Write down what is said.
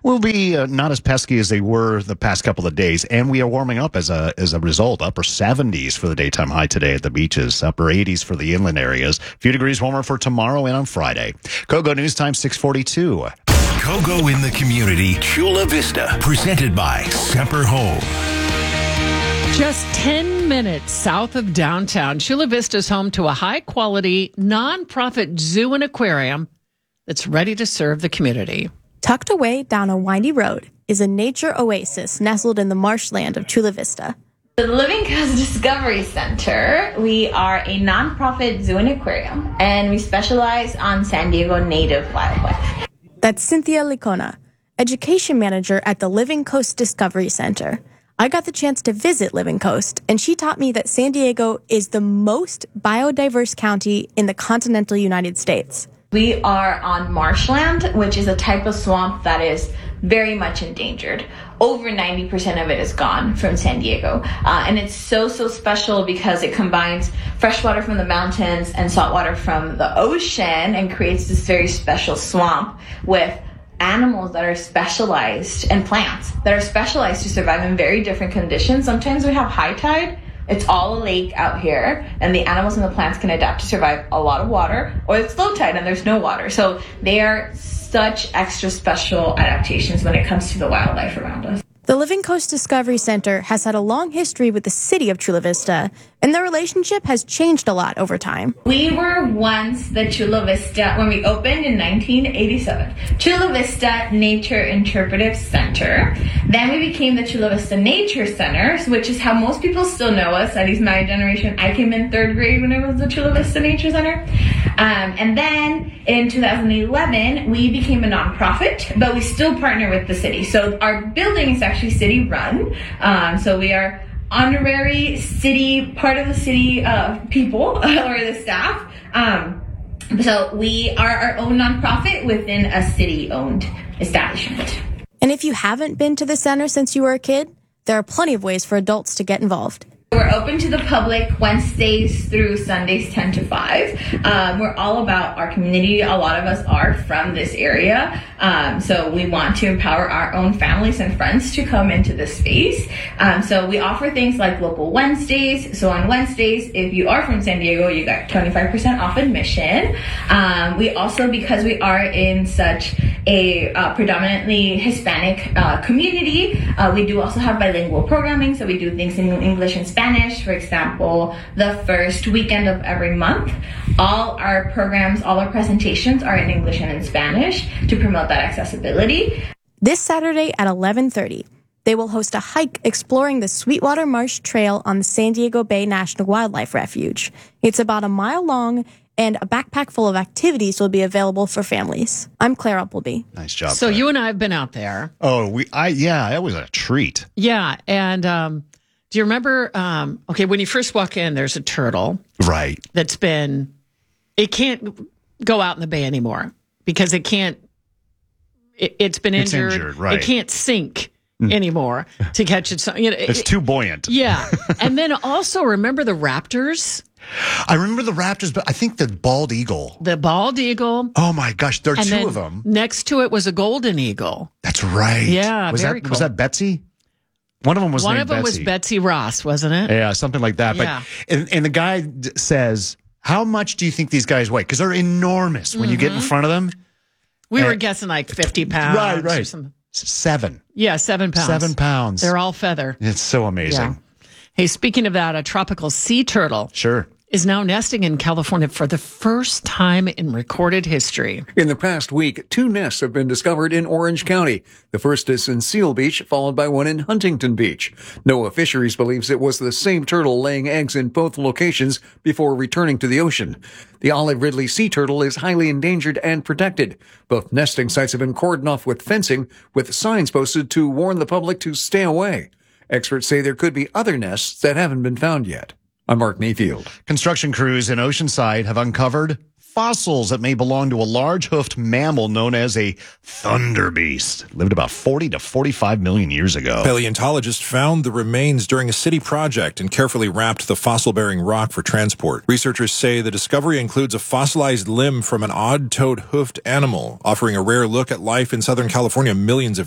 will be not as pesky as they were the past couple of days, and we are warming up as a result. Upper 70s for the daytime high today at the beaches, upper 80s for the inland areas. A few degrees warmer for tomorrow and on Friday. Kogo News Time 6:42. Kogo in the community, Chula Vista, presented by Semper Home. Just 10 minutes south of downtown, Chula Vista is home to a high-quality, nonprofit zoo and aquarium that's ready to serve the community. Tucked away down a windy road is a nature oasis nestled in the marshland of Chula Vista. The Living Coast Discovery Center, we are a nonprofit zoo and aquarium, and we specialize on San Diego native wildlife. That's Cynthia Licona, education manager at the Living Coast Discovery Center. I got the chance to visit Living Coast, and she taught me that San Diego is the most biodiverse county in the continental United States. We are on marshland, which is a type of swamp that is very much endangered. Over 90% of it is gone from San Diego. And it's so special because it combines freshwater from the mountains and saltwater from the ocean and creates this very special swamp with animals that are specialized and plants that are specialized to survive in very different conditions. Sometimes we have high tide. It's all a lake out here, and the animals and the plants can adapt to survive a lot of water, or it's low tide and there's no water. So they are such extra special adaptations when it comes to the wildlife around us. The Living Coast Discovery Center has had a long history with the city of Chula Vista, and their relationship has changed a lot over time. We were once the Chula Vista, when we opened in 1987, Chula Vista Nature Interpretive Center. Then we became the Chula Vista Nature Center, which is how most people still know us, at least my generation. I came in third grade when it was the Chula Vista Nature Center. And then in 2011, we became a nonprofit, but we still partner with the city. So our building is actually city run. So we are honorary city, part of the city people or the staff. So we are our own nonprofit within a city-owned establishment. And if you haven't been to the center since you were a kid, there are plenty of ways for adults to get involved. We're open to the public Wednesdays through Sundays 10 to 5. We're all about our community. A lot of us are from this area. So we want to empower our own families and friends to come into this space. So we offer things like local Wednesdays. So on Wednesdays, if you are from San Diego, you got 25% off admission. We also, because we are in such a predominantly Hispanic community, we do also have bilingual programming. So we do things in English and Spanish. For example, the first weekend of every month, all our programs, all our presentations are in English and in Spanish to promote that accessibility. This Saturday at 11:30, they will host a hike exploring the Sweetwater Marsh Trail on the San Diego Bay National Wildlife Refuge. It's about a mile long, and a backpack full of activities will be available for families. I'm Claire Appleby. Nice job. So you and I have been out there. Oh, it was a treat. Yeah, and do you remember, when you first walk in, there's a turtle. Right. It can't go out in the bay anymore because it's been injured. It's injured, right. It can't sink anymore to catch its. It's too buoyant. Yeah. And then also remember the raptors? I remember the raptors, but I think the bald eagle. The bald eagle. Oh my gosh, there are and two of them. Next to it was a golden eagle. That's right. Yeah, was very that cool. Was that Betsy? One of them was One named of them Betsy. was Betsy Ross, wasn't it? Yeah, something like that. Yeah. But and the guy says, "How much do you think these guys weigh?" Because they're enormous when you get in front of them. We were guessing like 50 pounds. Right. Or something. 7. Yeah, 7 pounds. 7 pounds. They're all feather. It's so amazing. Yeah. Hey, speaking of that, a tropical sea turtle Sure. is now nesting in California for the first time in recorded history. In the past week, 2 nests have been discovered in Orange County. The first is in Seal Beach, followed by one in Huntington Beach. NOAA Fisheries believes it was the same turtle laying eggs in both locations before returning to the ocean. The olive ridley sea turtle is highly endangered and protected. Both nesting sites have been cordoned off with fencing, with signs posted to warn the public to stay away. Experts say there could be other nests that haven't been found yet. I'm Mark Mayfield. Construction crews in Oceanside have uncovered fossils that may belong to a large hoofed mammal known as a thunderbeast. Lived about 40 to 45 million years ago. Paleontologists found the remains during a city project and carefully wrapped the fossil-bearing rock for transport. Researchers say the discovery includes a fossilized limb from an odd-toed hoofed animal, offering a rare look at life in Southern California millions of